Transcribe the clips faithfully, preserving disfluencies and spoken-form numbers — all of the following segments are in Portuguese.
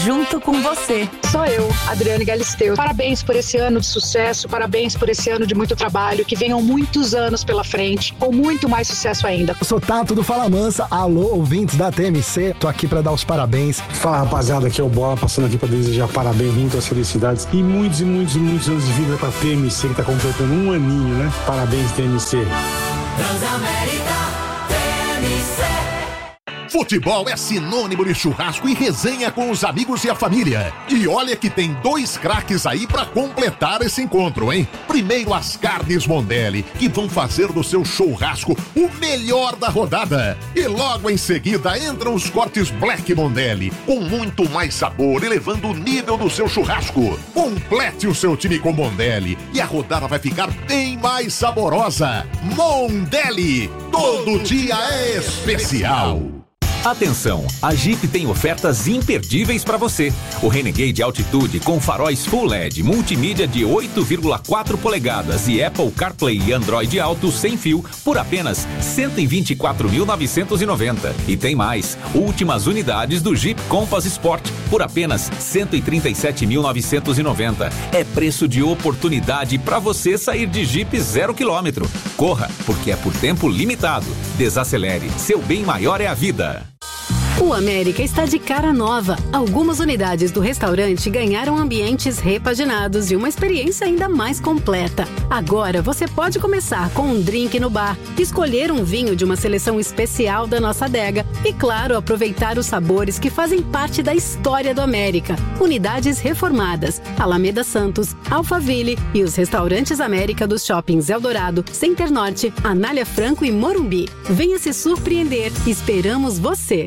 Junto com você. Sou eu, Adriane Galisteu. Parabéns por esse ano de sucesso, parabéns por esse ano de muito trabalho, que venham muitos anos pela frente, com muito mais sucesso ainda. Eu sou Tato do Fala Mansa, alô, ouvintes da T M C, tô aqui pra dar os parabéns. Fala, rapaziada, aqui é o Bola, passando aqui pra desejar parabéns, muitas felicidades e muitos e muitos e muitos anos de vida pra T M C, que tá completando um aninho, né? Parabéns, T M C. Transamérica T M C. Futebol é sinônimo de churrasco e resenha com os amigos e a família. E olha que tem dois craques aí pra completar esse encontro, hein? Primeiro as carnes Mondelli, que vão fazer do seu churrasco o melhor da rodada. E logo em seguida entram os cortes Black Mondelli, com muito mais sabor, elevando o nível do seu churrasco. Complete o seu time com Mondelli e a rodada vai ficar bem mais saborosa. Mondelli, todo dia é especial. Atenção, a Jeep tem ofertas imperdíveis para você. O Renegade Altitude com faróis Full L E D, multimídia de oito vírgula quatro polegadas e Apple CarPlay e Android Auto sem fio por apenas cento e vinte e quatro mil novecentos e noventa. E tem mais, últimas unidades do Jeep Compass Sport por apenas cento e trinta e sete mil novecentos e noventa. É preço de oportunidade para você sair de Jeep zero quilômetro. Corra, porque é por tempo limitado. Desacelere, seu bem maior é a vida. O América está de cara nova. Algumas unidades do restaurante ganharam ambientes repaginados e uma experiência ainda mais completa. Agora você pode começar com um drink no bar, escolher um vinho de uma seleção especial da nossa adega e, claro, aproveitar os sabores que fazem parte da história do América. Unidades reformadas, Alameda Santos, Alphaville e os restaurantes América dos shoppings Eldorado, Center Norte, Anália Franco e Morumbi. Venha se surpreender. Esperamos você.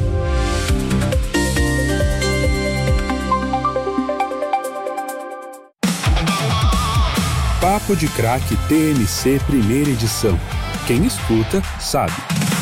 Papo de Craque T M C primeira edição. Quem escuta, sabe.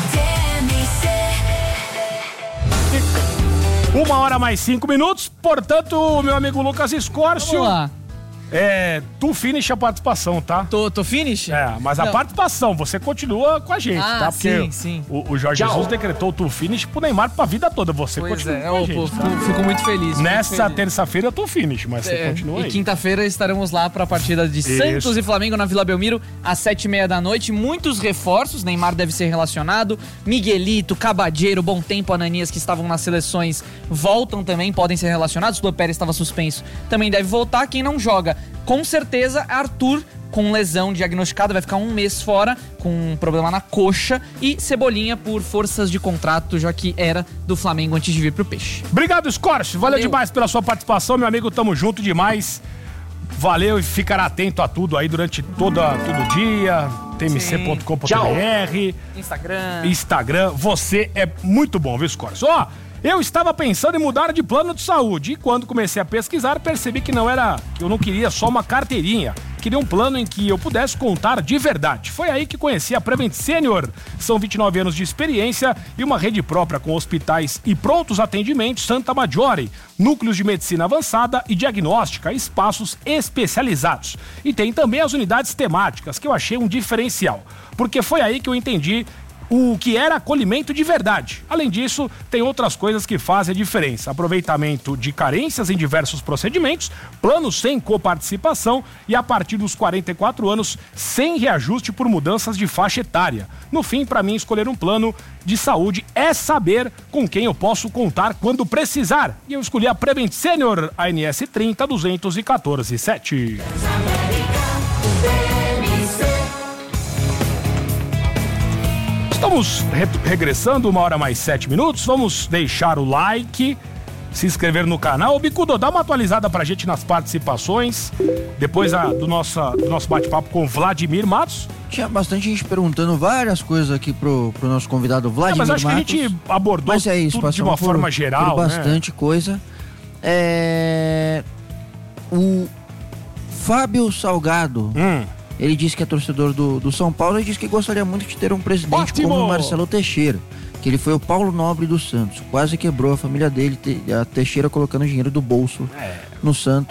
Uma hora mais cinco minutos, portanto, meu amigo Lucas Escórcio. Vamos lá. É, tu finish a participação, tá? Tô, tô finish? É, mas a Não. participação, você continua com a gente, ah, tá? Porque sim, sim. O, o Jorge Tchau. Jesus decretou tu finish pro Neymar pra vida toda. Você Pois continua é, com a eu, gente, pô, tá? fico, fico muito feliz. Fico Nessa muito feliz. terça-feira eu tô finish, mas você É, continua e aí. quinta-feira estaremos lá para a partida de Isso. Santos e Flamengo na Vila Belmiro às sete e meia da noite. Muitos reforços, Neymar deve ser relacionado, Miguelito, Cabadeiro, Bom Tempo, Ananias, que estavam nas seleções, voltam também, podem ser relacionados. Luan Pérez estava suspenso, também deve voltar. Quem não joga, com certeza, Arthur, com lesão diagnosticada, vai ficar um mês fora, com um problema na coxa, e Cebolinha por forças de contrato, já que era do Flamengo antes de vir pro Peixe. Obrigado, Escórcio. Valeu, Valeu demais pela sua participação, meu amigo. Tamo junto demais. Valeu e ficará atento a tudo aí durante toda, todo o dia. T M C ponto com ponto b r. Instagram. Instagram. Você é muito bom, viu, Escórcio? Ó, eu estava pensando em mudar de plano de saúde e quando comecei a pesquisar percebi que não era, que eu não queria só uma carteirinha. Queria um plano em que eu pudesse contar de verdade. Foi aí que conheci a Prevent Senior. São vinte e nove anos de experiência e uma rede própria com hospitais e prontos atendimentos Santa Maggiore, núcleos de medicina avançada e diagnóstica, espaços especializados. E tem também as unidades temáticas, que eu achei um diferencial, porque foi aí que eu entendi o que era acolhimento de verdade. Além disso, tem outras coisas que fazem a diferença. Aproveitamento de carências em diversos procedimentos, planos sem coparticipação e a partir dos quarenta e quatro anos, sem reajuste por mudanças de faixa etária. No fim, para mim, escolher um plano de saúde é saber com quem eu posso contar quando precisar. E eu escolhi a Prevent Senior, A N S trinta, duzentos e quatorze, sete. Estamos re- regressando, uma hora mais sete minutos. Vamos deixar o like, se inscrever no canal. Ô, Bicudo, dá uma atualizada pra gente nas participações. Depois a, do, nossa, do nosso bate-papo com Vladimir Matos. Tinha bastante gente perguntando várias coisas aqui pro, pro nosso convidado Vladimir Matos. É, mas acho Matos. que a gente abordou mas é isso, tudo de uma por, forma geral, por bastante né? coisa. É... O Fábio Salgado, hum. ele disse que é torcedor do, do São Paulo e disse que gostaria muito de ter um presidente Ótimo! como o Marcelo Teixeira, que ele foi o Paulo Nobre do Santos. Quase quebrou a família dele, a Teixeira colocando dinheiro do bolso é. no Santos. Uma,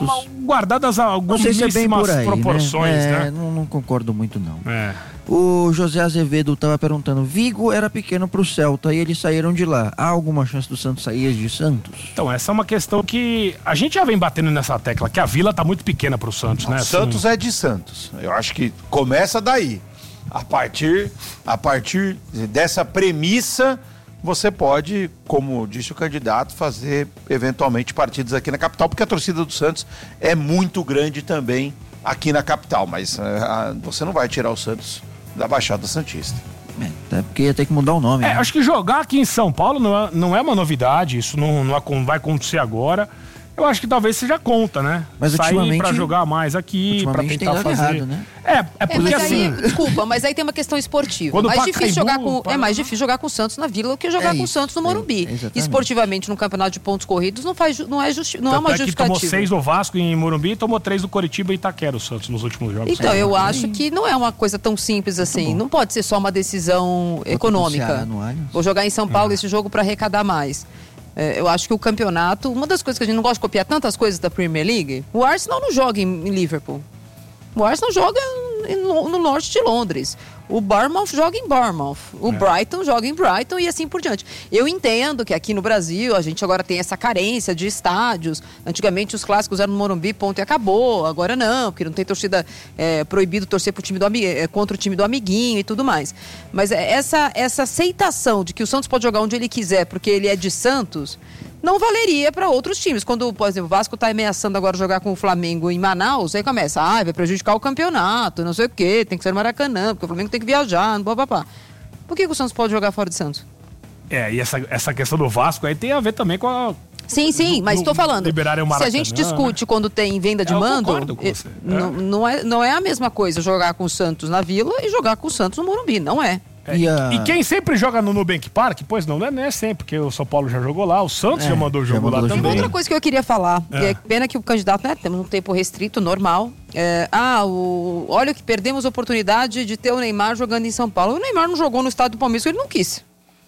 guardadas algumas não sei se é bem por aí, proporções, né? É, né? Não, não concordo muito, não. É. O José Azevedo estava perguntando, Vigo era pequeno pro Celta e eles saíram de lá. Há alguma chance do Santos sair de Santos? Então, essa é uma questão que a gente já vem batendo nessa tecla, que a Vila tá muito pequena pro Santos, não, né? Santos assim... é de Santos. Eu acho que começa daí. A partir, a partir dessa premissa, você pode, como disse o candidato, fazer eventualmente partidas aqui na capital, porque a torcida do Santos é muito grande também aqui na capital, mas uh, você não vai tirar o Santos da Baixada Santista. É, até porque ia ter que mudar o nome. É, né? acho que jogar aqui em São Paulo não é, não é uma novidade, isso não, não vai acontecer agora. Eu acho que talvez seja conta, né? Mas sair ultimamente, pra jogar mais aqui, pra tentar tem fazer. errado, né? É, é É, porque mas assim. aí, desculpa, mas aí tem uma questão esportiva. Quando mais o difícil jogar Pacaembu, com, é mais difícil jogar com o Santos na Vila do que jogar É com o isso, Santos no Morumbi. é, exatamente. Esportivamente, no campeonato de pontos corridos, não, faz, ju- não, é, justi- não é uma Tanto é que tomou justificativa. seis do Vasco em Morumbi e tomou três do Coritiba e Itaquera, o Santos, nos últimos jogos. Então, eu acho que não é uma coisa tão simples assim. Não pode ser só uma decisão econômica. Ceará no Allianz. Vou jogar em São Paulo esse jogo para arrecadar mais. É, eu acho que o campeonato, uma das coisas que a gente não gosta de copiar tantas coisas da Premier League, o Arsenal não joga em, em Liverpool. O Arsenal joga em- no, no norte de Londres. O Bournemouth joga em Bournemouth. O É. Brighton joga em Brighton e assim por diante. Eu entendo que aqui no Brasil a gente agora tem essa carência de estádios. Antigamente os clássicos eram no Morumbi, ponto e acabou. Agora não, porque não tem torcida, é, proibido torcer pro time do, ami- é, contra o time do amiguinho e tudo mais. Mas é, essa, essa aceitação de que o Santos pode jogar onde ele quiser porque ele é de Santos, não valeria para outros times. Quando, por exemplo, o Vasco está ameaçando agora jogar com o Flamengo em Manaus, aí começa, ah, vai prejudicar o campeonato, não sei o quê, tem que ser no Maracanã, porque o Flamengo tem que viajar, não papapá. Por que, que o Santos pode jogar fora de Santos? É, e essa, essa questão do Vasco aí tem a ver também com a. Sim, sim, mas no- estou falando. liberarem o Se a Maracanã, gente discute quando tem venda de É, eu mando, concordo com eh, você. não, não, é, não é a mesma coisa jogar com o Santos na Vila e jogar com o Santos no Morumbi, não é. É, e, e quem sempre joga no Nubank Park, pois não, não é, não é sempre, porque o São Paulo já jogou lá, o Santos É, já mandou o já jogo mandou lá o também. jogo. Outra coisa que eu queria falar, É. é pena que o candidato, né, temos um tempo restrito, normal. É, ah, o, olha que perdemos a oportunidade de ter o Neymar jogando em São Paulo. O Neymar não jogou no estado do Palmeiras, ele não quis.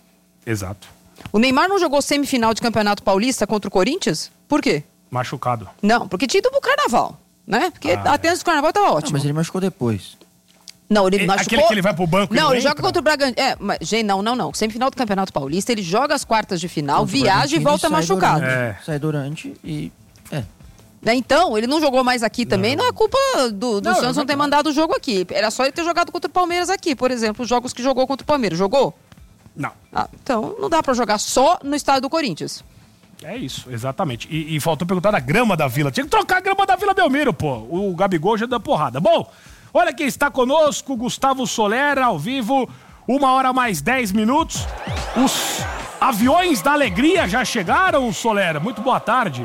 Exato. O Neymar não jogou semifinal de Campeonato Paulista contra o Corinthians? Por quê? Machucado. Não, porque tinha ido pro Carnaval, né? Porque Ah, até antes do Carnaval tava Não, ótimo. mas ele machucou depois. Não, ele É, machucou... aquele que ele vai pro banco e Não, não ele entra? joga contra o Bragantino. É, mas, gente, não, não, não. Semifinal do Campeonato Paulista, ele joga as quartas de final, Contra o viaja e Bragantino, volta sai machucado. Durante, É. Sai durante e... É. Né, então, ele não jogou mais aqui também, não, é culpa do, do Não, Santos é não ter verdade. mandado o jogo aqui. Era só ele ter jogado contra o Palmeiras aqui, por exemplo, os jogos que jogou contra o Palmeiras. Jogou? Não. Ah, então, não dá pra jogar só no estádio do Corinthians. É isso, exatamente. E, e faltou perguntar da grama da Vila. Tinha que trocar a grama da Vila Belmiro, pô. O Gabigol já deu porrada. Bom, olha quem está conosco, Gustavo Solera, ao vivo, uma hora mais dez minutos. Os aviões da alegria já chegaram, Solera. Muito boa tarde.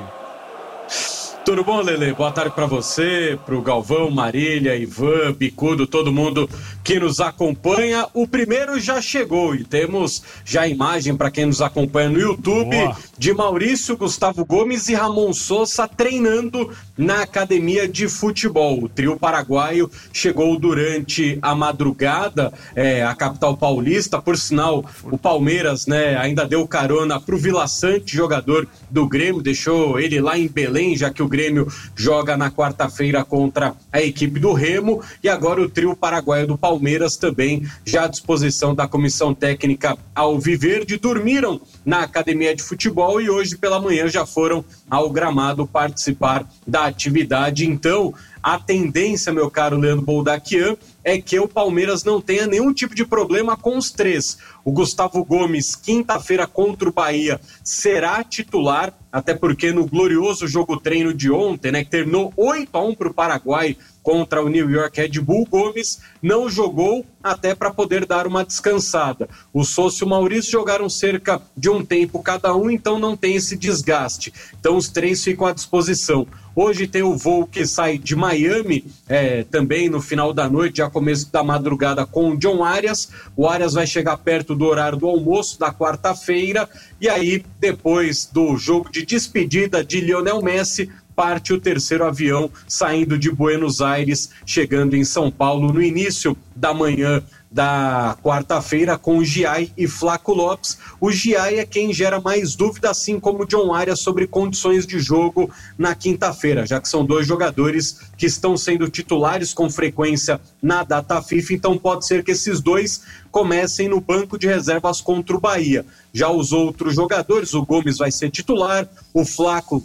Tudo bom, Lele? Boa tarde pra você, pro Galvão, Marília, Ivan, Bicudo, todo mundo que nos acompanha. O primeiro já chegou e temos já a imagem para quem nos acompanha no YouTube. Boa. De Maurício, Gustavo Gomes e Ramon Sousa treinando na academia de futebol. O trio paraguaio chegou durante a madrugada, é, a capital paulista. Por sinal, o Palmeiras, né, ainda deu carona pro Vila Sante, jogador do Grêmio, deixou ele lá em Belém, já que o Grêmio joga na quarta-feira contra a equipe do Remo. E agora o trio paraguaio do Palmeiras também já à disposição da comissão técnica Alviverde. Dormiram na academia de futebol e hoje pela manhã já foram ao gramado participar da atividade. Então, a tendência, meu caro Leandro Boldaquian, é que o Palmeiras não tenha nenhum tipo de problema com os três. O Gustavo Gomes, quinta-feira contra o Bahia, será titular, até porque no glorioso jogo-treino de ontem, né, que terminou oito a um para o Paraguai contra o New York Red Bull, Gomes não jogou até para poder dar uma descansada. O Sousa e o Maurício jogaram cerca de um tempo cada um, então não tem esse desgaste. Então os três ficam à disposição. Hoje tem o voo que sai de Miami, é, também no final da noite, já começo da madrugada, com o John Arias. O Arias vai chegar perto do horário do almoço da quarta-feira, e aí, depois do jogo de despedida de Lionel Messi, parte o terceiro avião saindo de Buenos Aires, chegando em São Paulo no início da manhã da quarta-feira com o Giai e Flaco Lopes. O Giai é quem gera mais dúvida, assim como o John Arias, sobre condições de jogo na quinta-feira, já que são dois jogadores que estão sendo titulares com frequência na data FIFA, então pode ser que esses dois comecem no banco de reservas contra o Bahia. Já os outros jogadores, o Gomes vai ser titular, o Flaco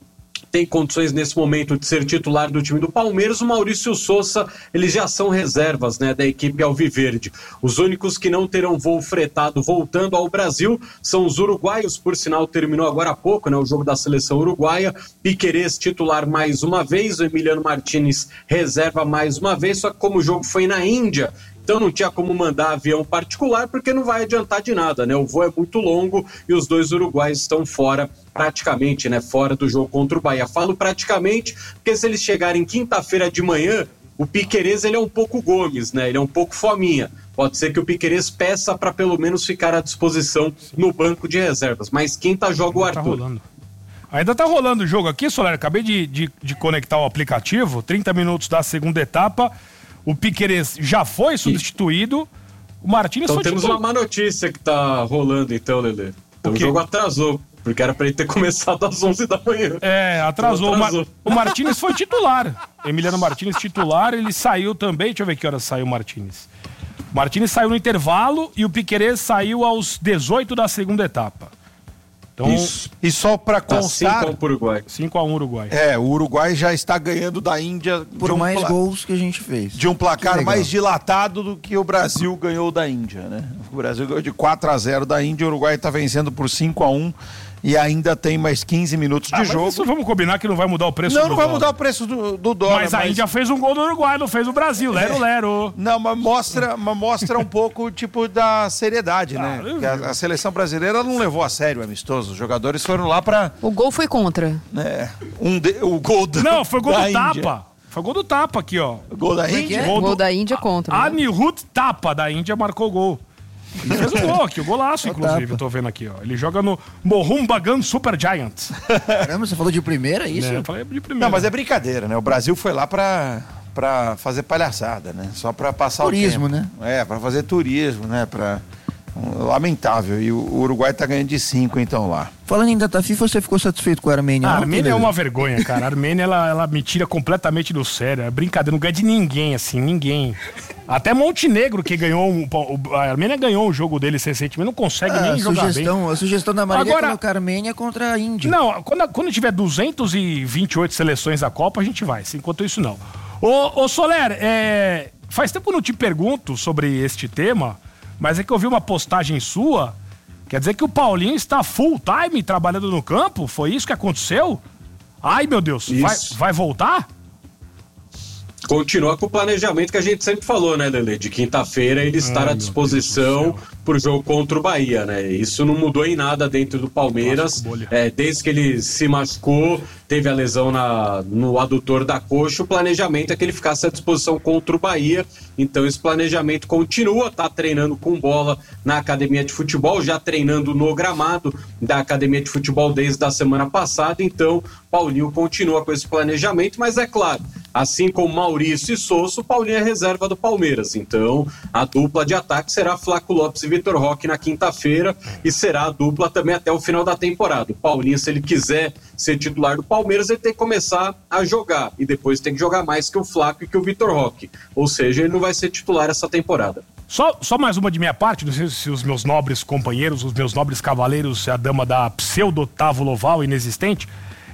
tem condições nesse momento de ser titular do time do Palmeiras, o Maurício Sousa, eles já são reservas, né, da equipe alviverde. Os únicos que não terão voo fretado voltando ao Brasil são os uruguaios, por sinal terminou agora há pouco, né, o jogo da seleção uruguaia. Piquerez titular mais uma vez, o Emiliano Martínez reserva mais uma vez, só que como o jogo foi na Índia, então não tinha como mandar avião particular, porque não vai adiantar de nada, né? O voo é muito longo e os dois uruguaios estão fora, praticamente, né? Fora do jogo contra o Bahia. Falo praticamente, porque se eles chegarem quinta-feira de manhã, o Piquerez, ele é um pouco Gomes, né? Ele é um pouco fominha. Pode ser que o Piquerez peça para pelo menos ficar à disposição no banco de reservas. Mas quinta joga o Arthur. Tá rolando. Ainda tá rolando o jogo aqui, Soler. Acabei de, de, de conectar o aplicativo. trinta minutos da segunda etapa. O Piquerez já foi substituído. O Martínez então foi temos titular. uma má notícia que tá rolando então, Lelê. Então o, o jogo atrasou, porque era pra ele ter começado às onze da manhã. É, atrasou. atrasou. O, Mar... o Martínez foi titular. Emiliano Martínez titular, ele saiu também. Deixa eu ver que horas saiu o Martínez. O Martínez saiu no intervalo e o Piquerez saiu aos dezoito da segunda etapa. Então, Isso. E só pra constar... cinco a um pro Uruguai. cinco a um Uruguai. É, o Uruguai já está ganhando da Índia... Por um mais pla... gols que a gente fez. De um placar mais dilatado do que o Brasil ganhou da Índia, né? O Brasil ganhou de quatro a zero da Índia, o Uruguai está vencendo por cinco a um e ainda tem mais quinze minutos de ah, jogo. Mas isso vamos combinar que não vai mudar o preço não, do Não, não vai dólar. mudar o preço do, do dólar. Mas a mas... Índia fez um gol do Uruguai, não fez o Brasil. Lero, lero. Não, mas mostra, mas mostra um pouco, tipo, da seriedade, né? Ah, que a, a seleção brasileira não levou a sério o amistoso. Os jogadores foram lá pra... O gol foi contra. É, um de, o gol do, Não, foi gol da do Índia. Tapa. Foi gol do Tapa aqui, ó. Gol da Índia? Gol, Gol do... da Índia contra. A Né? Anirudh Tapa da Índia marcou o gol. Ele fez o gol aqui, o golaço, inclusive, eu tô vendo aqui, ó. Ele joga no Mohun Bagan Super Giants. Caramba, você falou de primeira, isso? É, eu falei de primeira. Não, mas é brincadeira, né? O Brasil foi lá pra, pra fazer palhaçada, né? Só pra passar turismo, o tempo. né? É, pra fazer turismo, né? Pra... Lamentável. E o Uruguai tá ganhando de cinco, então, lá. Falando em data FIFA, você ficou satisfeito com a Armênia? A não, Armênia é beleza? uma vergonha, cara. A Armênia, ela, ela me tira completamente do sério. É brincadeira, não ganha de ninguém, assim, ninguém. Até Montenegro, que ganhou um, a Armênia ganhou um jogo deles recentemente, não consegue Ah, nem a jogar sugestão, bem. A sugestão da Marília Agora- é colocar a Armênia contra a Índia. Não, quando, quando tiver duzentas e vinte e oito seleções da Copa, a gente vai. Enquanto isso, não. Ô, ô Soler, é, faz tempo que eu não te pergunto sobre este tema, mas é que eu vi uma postagem sua. Quer dizer que o Paulinho está full time trabalhando no campo? Foi isso que aconteceu? Ai, meu Deus, vai, Isso. vai voltar? Continua com o planejamento que a gente sempre falou, né, Lelê? De quinta-feira ele estar Ai, à meu disposição pro jogo contra o Bahia, né? Isso não mudou em nada dentro do Palmeiras. É, desde que ele se machucou, teve a lesão na, no adutor da coxa, o planejamento é que ele ficasse à disposição contra o Bahia. Então esse planejamento continua, tá treinando com bola na academia de futebol, já treinando no gramado da academia de futebol desde a semana passada. Então Paulinho continua com esse planejamento, mas é claro, assim como Maurício e Sousa, o Paulinho é reserva do Palmeiras. Então a dupla de ataque será Flaco Lopes e Vitor Roque na quinta-feira e será a dupla também até o final da temporada. O Paulinho, se ele quiser ser titular do Palmeiras, ele tem que começar a jogar e depois tem que jogar mais que o Flaco e que o Vitor Roque. Ou seja, ele não vai ser titular essa temporada. Só, só mais uma de minha parte, não sei se os meus nobres companheiros, os meus nobres cavaleiros, a dama da pseudo-Tavo Loval inexistente,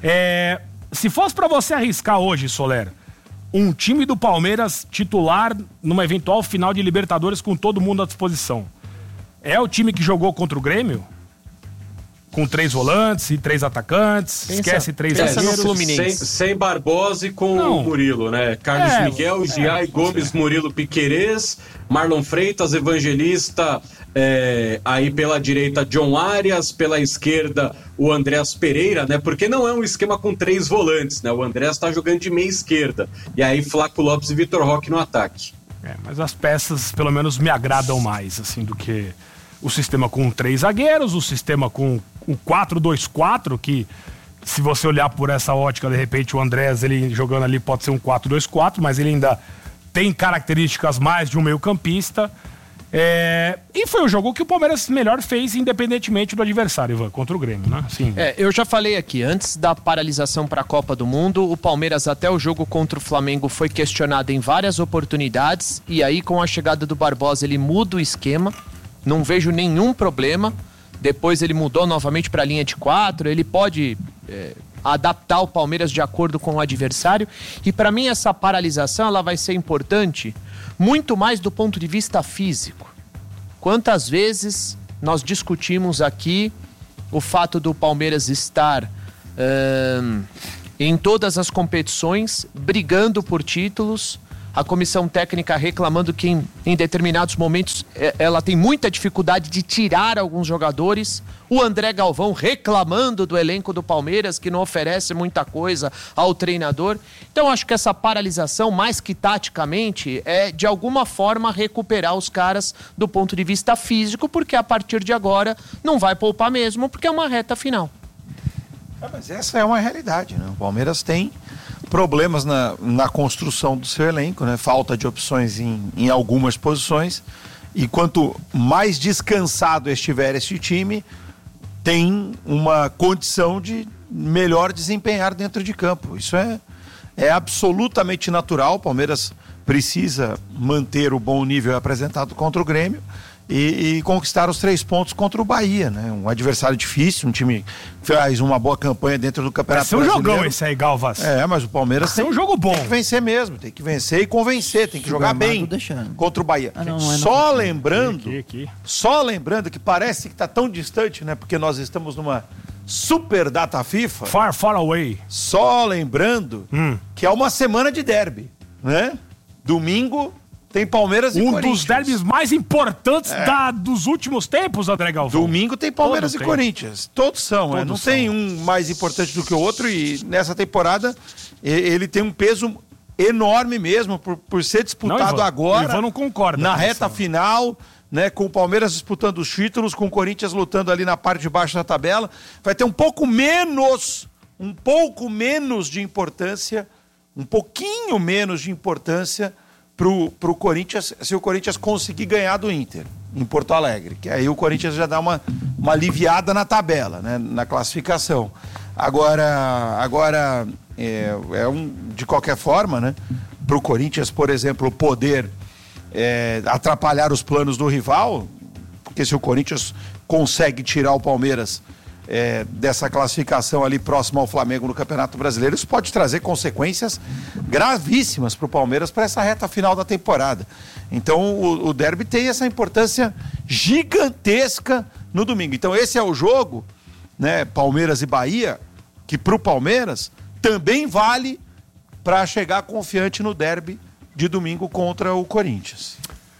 é, se fosse pra você arriscar hoje, Soler, um time do Palmeiras titular numa eventual final de Libertadores com todo mundo à disposição, é o time que jogou contra o Grêmio? Com três volantes e três atacantes, Pensa- esquece três pensa no zagueiros. Fluminense. Sem, sem Barbosa e com Não. o Murilo, né? Carlos É, Miguel, é, Giai, Gomes, Murilo, Piquerez, Marlon Freitas, Evangelista, é, aí pela direita John Arias, pela esquerda o Andrés Pereira, né? Porque não é um esquema com três volantes, né? O Andrés tá jogando de meia esquerda. E aí Flaco Lopes e Vitor Roque no ataque. É, mas as peças pelo menos me agradam mais, assim, do que o sistema com três zagueiros, o sistema com o quatro dois quatro, que se você olhar por essa ótica, de repente o Andrés, ele jogando ali pode ser um quatro dois quatro, mas ele ainda tem características mais de um meio campista. É, e foi o jogo que o Palmeiras melhor fez, independentemente do adversário, Ivan, contra o Grêmio, né? Sim. É, eu já falei aqui, antes da paralisação para a Copa do Mundo, o Palmeiras até o jogo contra o Flamengo foi questionado em várias oportunidades, e aí com a chegada do Barbosa ele muda o esquema, não vejo nenhum problema. Depois ele mudou novamente para a linha de quatro, ele pode é, adaptar o Palmeiras de acordo com o adversário, e para mim essa paralisação ela vai ser importante muito mais do ponto de vista físico. Quantas vezes nós discutimos aqui o fato do Palmeiras estar hum, em todas as competições, brigando por títulos, a comissão técnica reclamando que em, em determinados momentos ela tem muita dificuldade de tirar alguns jogadores, o André Galvão reclamando do elenco do Palmeiras que não oferece muita coisa ao treinador. Então acho que essa paralisação, mais que taticamente, é de alguma forma recuperar os caras do ponto de vista físico, porque a partir de agora não vai poupar mesmo, porque é uma reta final. É, mas essa é uma realidade, né? O Palmeiras tem problemas na, na construção do seu elenco, né? Falta de opções em, em algumas posições, e quanto mais descansado estiver este time, tem uma condição de melhor desempenhar dentro de campo. Isso é, é absolutamente natural. O Palmeiras precisa manter o bom nível apresentado contra o Grêmio E, e conquistar os três pontos contra o Bahia, né? Um adversário difícil, um time que faz uma boa campanha dentro do Campeonato Brasileiro. Vai ser um Brasileiro. jogão esse aí, Galvas. É, mas o Palmeiras tem, um jogo bom. Tem que vencer mesmo, tem que vencer e convencer, tem que jogar bem contra o Bahia. Ah, não, não é só não. lembrando, Aqui, aqui. só lembrando que parece que está tão distante, né? Porque nós estamos numa super data FIFA. Far, far away. Só lembrando hum. que é uma semana de derby, né? Domingo tem Palmeiras e um Corinthians. Um dos derbys mais importantes É. da, dos últimos tempos, André Galvão. Domingo tem Palmeiras Todo e tem. Corinthians. Todos são, Todos é. Não são. tem um mais importante do que o outro, e nessa temporada e- ele tem um peso enorme mesmo por, por ser disputado Não, Ivan. agora. O Ivan não concorda Na com reta isso. final, né, com o Palmeiras disputando os títulos, com o Corinthians lutando ali na parte de baixo da tabela. Vai ter um pouco menos, um pouco menos de importância, um pouquinho menos de importância pro, pro Corinthians, se o Corinthians conseguir ganhar do Inter em Porto Alegre, que aí o Corinthians já dá uma, uma aliviada na tabela, né, na classificação. Agora, agora é, é um, de qualquer forma, né, pro Corinthians, por exemplo, poder é, atrapalhar os planos do rival, porque se o Corinthians consegue tirar o Palmeiras É, dessa classificação ali próximo ao Flamengo no Campeonato Brasileiro, isso pode trazer consequências gravíssimas para o Palmeiras para essa reta final da temporada. Então o, o derby tem essa importância gigantesca no domingo. Então esse é o jogo, né, Palmeiras e Bahia, que para o Palmeiras também vale para chegar confiante no derby de domingo contra o Corinthians.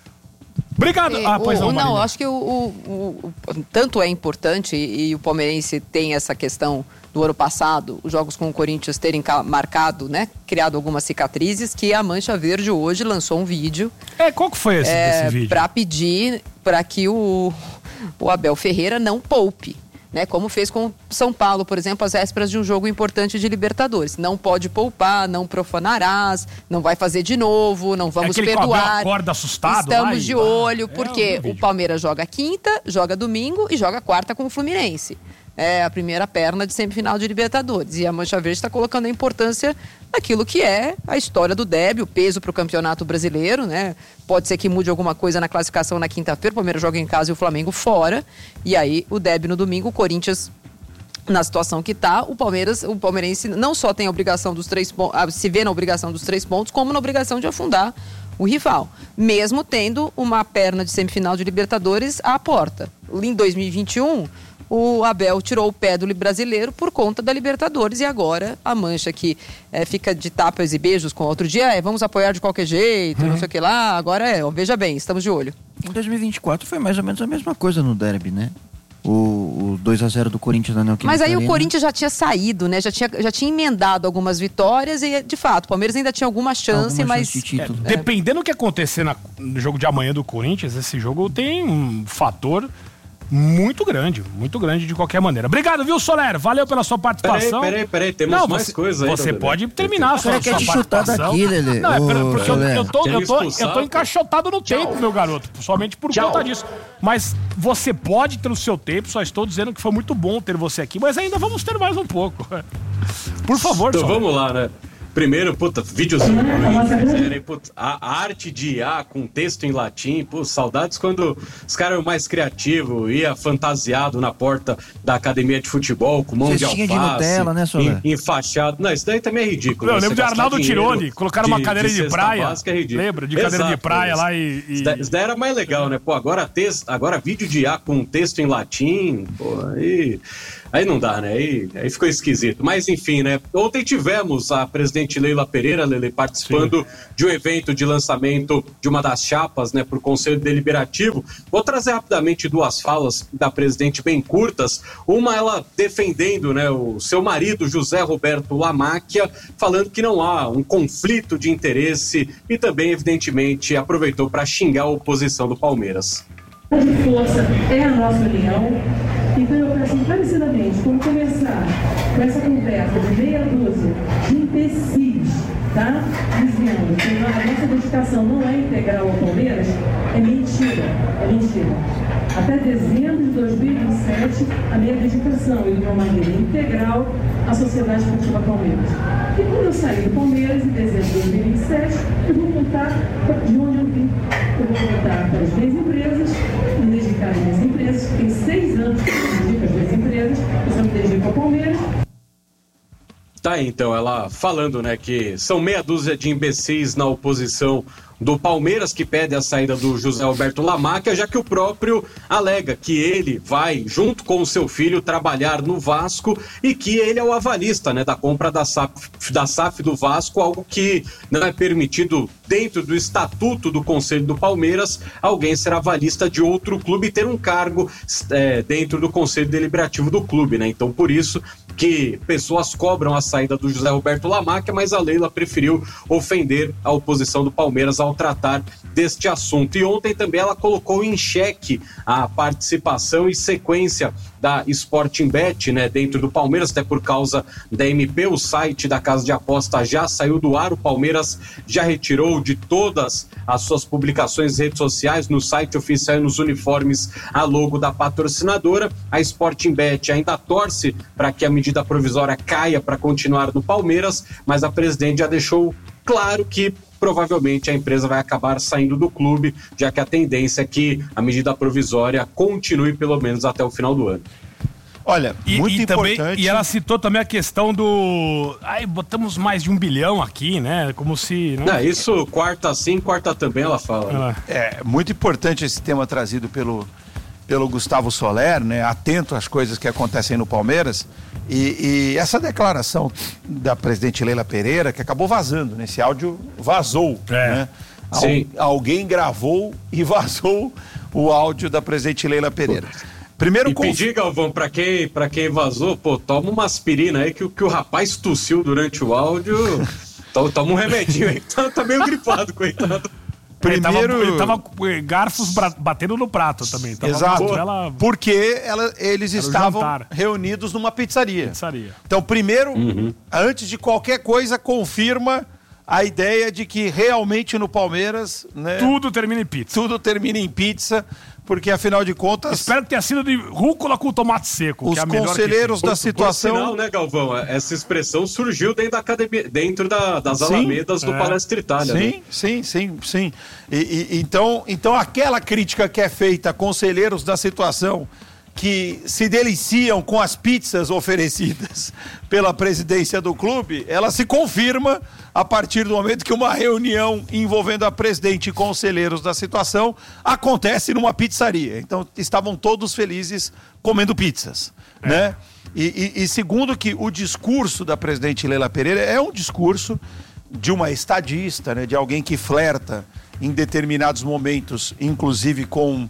Obrigado. E, Ah, pois o, não, não, Marília. acho que o, o- o- tanto é importante, e, e o palmeirense tem essa questão do ano passado, os jogos com o Corinthians terem ca- marcado, né, criado algumas cicatrizes, que a Mancha Verde hoje lançou um vídeo. É, qual que foi esse, é, desse vídeo? Para pedir para que o, o Abel Ferreira não poupe. Né, como fez com São Paulo, por exemplo, às vésperas de um jogo importante de Libertadores. Não pode poupar, não profanarás, não vai fazer de novo, não vamos É aquele que o Abel perdoar. acorda assustado lá Estamos e- de olho, É, porque eu vi o o Palmeiras joga quinta, joga domingo e joga quarta com o Fluminense. É a primeira perna de semifinal de Libertadores. E a Mancha Verde está colocando a importância daquilo que é a história do derby, o peso para o Campeonato Brasileiro, né? Pode ser que mude alguma coisa na classificação na quinta-feira, o Palmeiras joga em casa e o Flamengo fora. E aí o derby no domingo, o Corinthians na situação que está, o Palmeiras, o palmeirense não só tem a obrigação dos três pontos, se vê na obrigação dos três pontos, como na obrigação de afundar o rival, mesmo tendo uma perna de semifinal de Libertadores à porta. Em dois mil e vinte e um, o Abel tirou o pé do brasileiro por conta da Libertadores, e agora a Mancha que é, fica de tapas e beijos com outro dia, é, vamos apoiar de qualquer jeito, não sei o que lá, agora é, ó, veja bem, estamos de olho. Em dois mil e vinte e quatro foi mais ou menos a mesma coisa no derby, né? O, o dois a zero do Corinthians na Neoquímica Mas aí Arena. o Corinthians já tinha saído, né? Já tinha, já tinha emendado algumas vitórias e, de fato, o Palmeiras ainda tinha alguma chance, Alguma mas... chance de título. É, dependendo do que acontecer na- no jogo de amanhã do Corinthians, esse jogo tem um fator muito grande, muito grande de qualquer maneira. Obrigado, viu, Soler? Valeu pela sua participação. Peraí, peraí, peraí, temos não, mais você, coisa aí. Você pode terminar a sua, Você quer sua te chutar participação. daqui, Lelê? Não, é Ô, porque eu, eu, eu, tô, eu, tô, eu tô pô. encaixotado no tempo, meu garoto, somente por Tchau. conta disso. Mas você pode ter o seu tempo, só estou dizendo que foi muito bom ter você aqui, mas ainda vamos ter mais um pouco. Por favor, Então Soler. vamos lá, né? Primeiro, puta, videozinho. Sério, puta, a arte de I A com texto em latim, pô, saudades quando os caras eram mais criativos, ia fantasiado na porta da academia de futebol, com mão de Cestinha de alface, Nutella, né, Soler? em- enfaixado. Não, isso daí também é ridículo. Eu né? lembro Você de Arnaldo gastar dinheiro Tironi, colocaram uma cadeira de cesta praia. básica é ridículo. Lembra? De cadeira de Exato, praia isso. lá e- e- Isso daí, isso daí era mais legal, né? Pô, agora, texto, agora vídeo de I A com texto em latim, pô, aí... Aí não dá, né? Aí, aí ficou esquisito. Mas enfim, né? Ontem tivemos a presidente Leila Pereira, Lele, participando Sim. de um evento de lançamento de uma das chapas, né, para o Conselho Deliberativo. Vou trazer rapidamente duas falas da presidente bem curtas. Uma, ela defendendo, né, o seu marido, José Roberto Lamáquia, falando que não há um conflito de interesse e também, evidentemente, aproveitou para xingar a oposição do Palmeiras. De força é a nossa união. Então eu peço encarecidamente, como começar com essa conversa de meia dúzia de imbecis, tá? Dizendo que a nossa dedicação não é integral ao Palmeiras, é mentira, é mentira. Até dezembro de dois mil e vinte e sete, a minha dedicação e do meu marido é integral à Sociedade Esportiva Palmeiras. E quando eu saí do Palmeiras, em dezembro de dois mil e vinte e sete, eu vou contar de onde eu vim. Eu vou contar para as três empresas, me dedicar às minhas empresas, tem seis anos que eu me dedico às minhas empresas, eu só me dedico ao Palmeiras. Tá aí, então, ela falando, né, que são meia dúzia de imbecis na oposição do Palmeiras que pede a saída do José Roberto Lamáquia, já que o próprio alega que ele vai, junto com o seu filho, trabalhar no Vasco e que ele é o avalista, né, da compra da S A F, da S A F do Vasco, algo que não é permitido dentro do estatuto do Conselho do Palmeiras, alguém ser avalista de outro clube e ter um cargo é, dentro do Conselho Deliberativo do clube, né? Então, por isso que pessoas cobram a saída do José Roberto Lamáquia, mas a Leila preferiu ofender a oposição do Palmeiras ao tratar deste assunto. E ontem também ela colocou em xeque a participação e sequência da Sportingbet, né, dentro do Palmeiras, até por causa da M P, o site da Casa de Aposta já saiu do ar, o Palmeiras já retirou de todas as suas publicações em redes sociais, no site oficial e nos uniformes, a logo da patrocinadora. A Sportingbet ainda torce para que a medida provisória caia para continuar no Palmeiras, mas a presidente já deixou claro que provavelmente a empresa vai acabar saindo do clube, já que a tendência é que a medida provisória continue pelo menos até o final do ano. Olha, e, muito e importante... Também, e ela citou também a questão do... Ai, botamos mais de um bilhão aqui, né? Como se... Não... É, isso, quarta sim, quarta também, ela fala. Né? É, muito importante esse tema trazido pelo, pelo Gustavo Soler, né? Atento às coisas que acontecem no Palmeiras. E, e essa declaração da presidente Leila Pereira, que acabou vazando, né? Esse áudio vazou, é. né? Al, Sim. Alguém gravou e vazou o áudio da presidente Leila Pereira. Primeiro e conf... pedir, Galvão, pra quem, pra quem vazou, pô, toma uma aspirina aí que, que o rapaz tossiu durante o áudio. Toma um remedinho aí, tá, tá meio gripado, coitado. Primeiro... Ele tava, ele tava garfos batendo no prato também. Tava Exato, ela... porque ela, eles Era estavam jantar. reunidos numa pizzaria. pizzaria. Então, primeiro, uhum. antes de qualquer coisa, confirma a ideia de que realmente no Palmeiras... Né, tudo termina em pizza. Tudo termina em pizza, porque afinal de contas... Espero que tenha sido de rúcula com tomate seco. Os que é a melhor conselheiros que da por, situação... Por sinal, né, Galvão, essa expressão surgiu dentro da academia, dentro da, das sim, alamedas do é. Palestra Itália. Sim, né? sim, sim, sim. E, e, então, então, aquela crítica que é feita a conselheiros da situação que se deliciam com as pizzas oferecidas pela presidência do clube, ela se confirma a partir do momento que uma reunião envolvendo a presidente e conselheiros da situação acontece numa pizzaria. Então, estavam todos felizes comendo pizzas, é. né? E, e, e segundo que o discurso da presidente Leila Pereira é um discurso de uma estadista, né? De alguém que flerta em determinados momentos, inclusive com...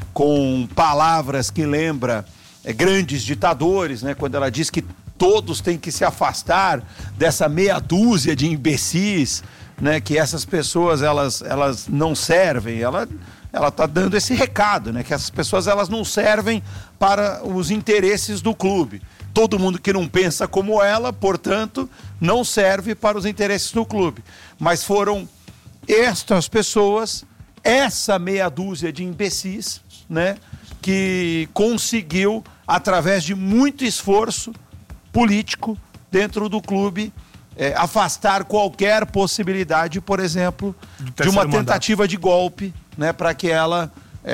com palavras que lembra é, grandes ditadores, né? Quando ela diz que todos têm que se afastar dessa meia dúzia de imbecis, né? Que essas pessoas, elas, elas não servem. Ela, ela está dando esse recado, né? Que essas pessoas elas não servem para os interesses do clube. Todo mundo que não pensa como ela, portanto, não serve para os interesses do clube. Mas foram estas pessoas, essa meia dúzia de imbecis, né? Que conseguiu, através de muito esforço político dentro do clube, é, afastar qualquer possibilidade, por exemplo, de uma tentativa mandato. de golpe, né, para que ela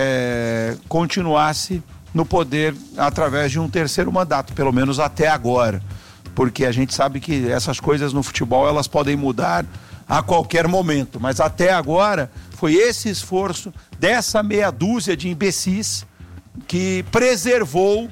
é, continuasse no poder através de um terceiro mandato, pelo menos até agora. Porque a gente sabe que essas coisas no futebol elas podem mudar a qualquer momento, mas até agora foi esse esforço dessa meia dúzia de imbecis que preservou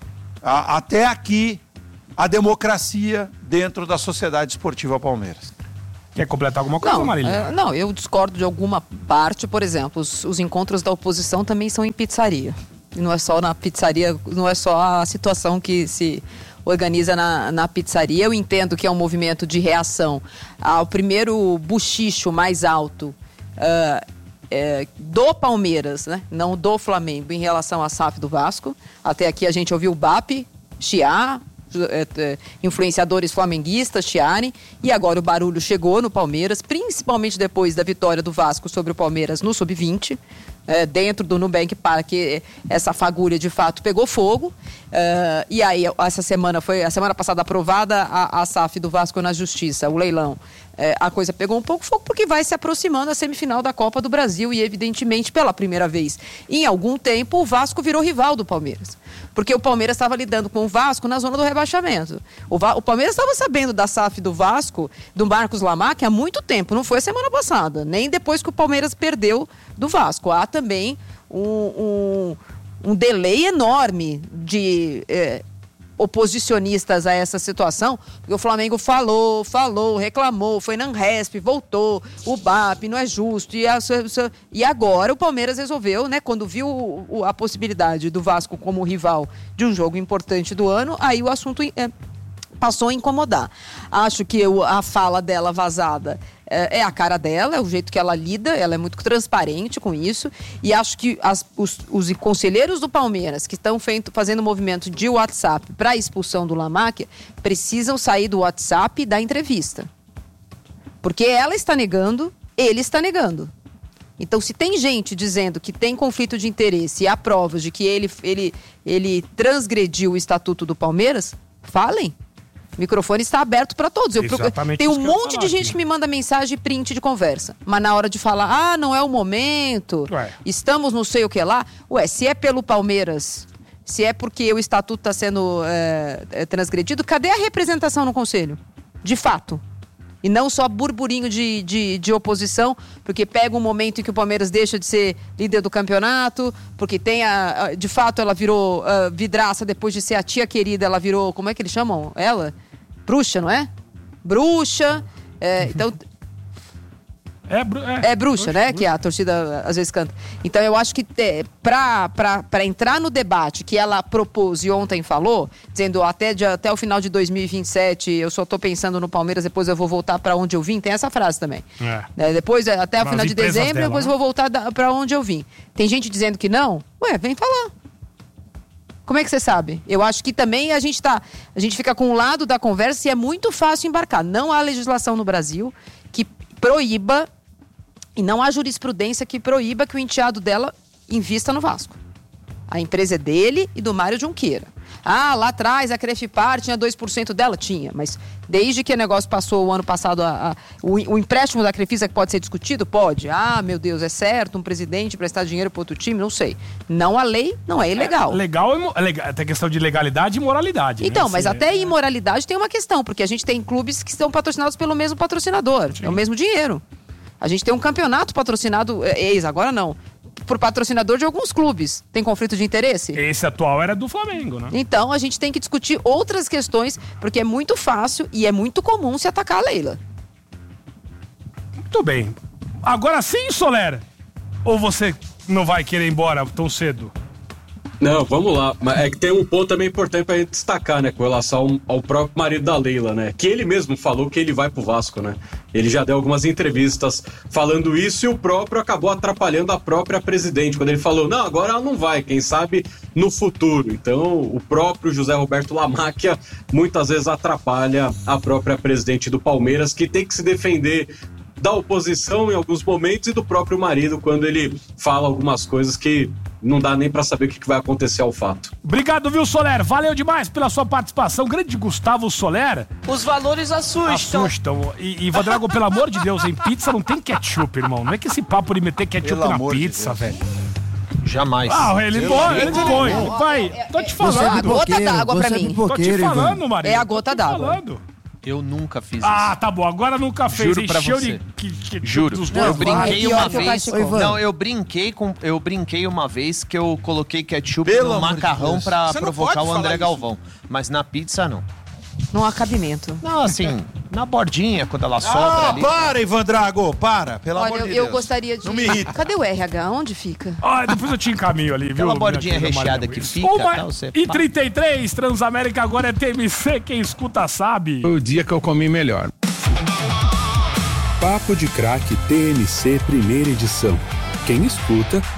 a, até aqui a democracia dentro da Sociedade Esportiva Palmeiras. Quer completar alguma coisa, não, Marília? É, não, eu discordo de alguma parte. Por exemplo, os, os encontros da oposição também são em pizzaria. E não é só na pizzaria, não é só a situação que se organiza na, na pizzaria. Eu entendo que é um movimento de reação ao primeiro buchicho mais alto uh, é, do Palmeiras, né? Não do Flamengo, em relação à S A F do Vasco. Até aqui a gente ouviu o B A P chiar, é, é, influenciadores flamenguistas chiarem, e agora o barulho chegou no Palmeiras, principalmente depois da vitória do Vasco sobre o Palmeiras no sub vinte. É, dentro do Nubank Park, essa fagulha de fato pegou fogo. Uh, e aí, essa semana foi, a semana passada aprovada a, a S A F do Vasco na Justiça, o leilão. É, a coisa pegou um pouco fogo porque vai se aproximando a semifinal da Copa do Brasil e, evidentemente, pela primeira vez em algum tempo, o Vasco virou rival do Palmeiras. Porque o Palmeiras estava lidando com o Vasco na zona do rebaixamento. O, Va- o Palmeiras estava sabendo da S A F do Vasco, do Marcos Lamarck, há muito tempo. Não foi a semana passada, nem depois que o Palmeiras perdeu do Vasco. Há também um, um, um delay enorme de é, oposicionistas a essa situação, porque o Flamengo falou, falou, reclamou, foi na Anresp, voltou, o B A P, não é justo, e, a, e agora o Palmeiras resolveu, né, quando viu o, o, a possibilidade do Vasco como rival de um jogo importante do ano, aí o assunto é, passou a incomodar. Acho que eu, a fala dela vazada é, é a cara dela, é o jeito que ela lida, ela é muito transparente com isso, e acho que as, os, os conselheiros do Palmeiras que estão feito, fazendo movimento de WhatsApp para a expulsão do Lamarck precisam sair do WhatsApp e da entrevista. Porque ela está negando, ele está negando. Então, se tem gente dizendo que tem conflito de interesse e há provas de que ele, ele, ele transgrediu o estatuto do Palmeiras, falem. O microfone está aberto para todos. Eu procuro... Tem um monte de gente aqui que me manda mensagem e print de conversa. Mas na hora de falar, ah, não é o momento, Ué. estamos não sei o que lá. Ué, se é pelo Palmeiras, se é porque o estatuto está sendo é, é, transgredido, cadê a representação no conselho? De fato. E não só burburinho de, de, de oposição, porque pega um momento em que o Palmeiras deixa de ser líder do campeonato, porque tem a, a de fato ela virou a vidraça depois de ser a tia querida, ela virou, como é que eles chamam ela? Bruxa, não é? Bruxa. É, então... É, bru- é, é bruxa, bruxa, né? Bruxa. Que a torcida às vezes canta. Então eu acho que é, pra, pra, pra entrar no debate que ela propôs e ontem falou, dizendo até, de, até o final de dois mil e vinte e sete eu só tô pensando no Palmeiras, depois eu vou voltar pra onde eu vim, tem essa frase também. É. É, depois, até o final de dezembro, dela, depois né? eu vou voltar da, pra onde eu vim. Tem gente dizendo que não? Ué, vem falar. Como é que você sabe? Eu acho que também a gente tá, a gente fica com um lado da conversa e é muito fácil embarcar. Não há legislação no Brasil que proíba, e não há jurisprudência que proíba que o enteado dela invista no Vasco. A empresa é dele e do Mário Junqueira. Ah, lá atrás a Crefipar tinha dois por cento dela? Tinha, mas desde que o negócio passou o ano passado, a, a, o, o empréstimo da Crefisa que pode ser discutido? Pode. Ah, meu Deus, é certo um presidente prestar dinheiro para outro time? Não sei. Não, a lei não é ilegal. É, legal, é legal, tem questão de legalidade e moralidade. Então, né? mas Se até é... imoralidade tem uma questão, porque a gente tem clubes que são patrocinados pelo mesmo patrocinador, Sim. é o mesmo dinheiro. A gente tem um campeonato patrocinado, ex, agora não, por patrocinador de alguns clubes. Tem conflito de interesse? Esse atual era do Flamengo, né? Então, a gente tem que discutir outras questões, porque é muito fácil e é muito comum se atacar a Leila. Muito bem. Agora sim, Soler? Ou você não vai querer ir embora tão cedo? Não, vamos lá. Mas é que tem um ponto também importante pra gente destacar, né? Com relação ao, ao próprio marido da Leila, né? Que ele mesmo falou que ele vai pro Vasco, né? Ele já deu algumas entrevistas falando isso e o próprio acabou atrapalhando a própria presidente, quando ele falou, não, agora ela não vai, quem sabe no futuro. Então, o próprio José Roberto Lamáquia muitas vezes atrapalha a própria presidente do Palmeiras, que tem que se defender da oposição em alguns momentos e do próprio marido quando ele fala algumas coisas que não dá nem pra saber o que vai acontecer ao fato. Obrigado, viu, Soler? Valeu demais pela sua participação. Grande Gustavo Soler. Os valores assustam. Assustam. E, e Vandrago, pelo amor de Deus, em pizza não tem ketchup, irmão. Não é que esse papo de meter ketchup Pelo na amor de pizza, Deus. velho. Jamais. Ah, ele Pelo põe, amor ele de põe. Deus. Vai, tô te É a falando. gota d'água pra você é mim. Tô te pipoqueiro, falando, Ivan. Maria. É a gota Tô te d'água. falando. Eu nunca fiz isso. Ah, tá bom. Agora nunca fez. Juro pra Encheu você. de que, que, Juro. dos Eu dois brinquei lados. pior uma que o vez. cachecol. Não, eu brinquei com. Eu brinquei uma vez que eu coloquei ketchup Pelo no amor de macarrão Deus. pra Você não provocar pode o falar André isso. Galvão. Mas na pizza, não. Não há cabimento. Não, assim, na bordinha, quando ela sobra Ah, ali. para, Ivan Drago, para, pelo Olha, amor eu, de eu Deus. gostaria de... Não me irrita. Cadê o R H? Onde fica? Ah, depois eu te encaminho ali, viu? Aquela minha bordinha querida recheada Maria que Luísa? fica, Uma tá, você e pá. trinta e três, Transamérica agora é T M C, quem escuta sabe. Foi o dia que eu comi melhor. Papo de Craque T M C primeira edição. Quem escuta